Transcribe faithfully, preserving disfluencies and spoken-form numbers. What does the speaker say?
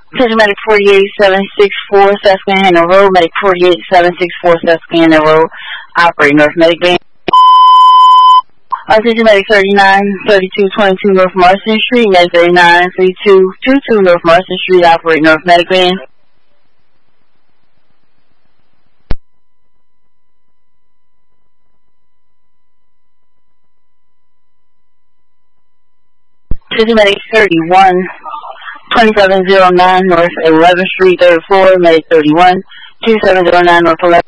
Attention Medic forty-eight seven six four Susquehanna Road, Medic forty-eight seven six four Susquehanna Road, operating North Medic Van. Attention Medic thirty-nine thirty-two twenty-two North Marston Street, Medic thirty-nine thirty-two twenty-two North Marston Street, operating North Medic Van. Attention Medic thirty-one twenty-seven oh nine North eleventh Street, third floor, Medic thirty-one twenty-seven oh nine North eleventh.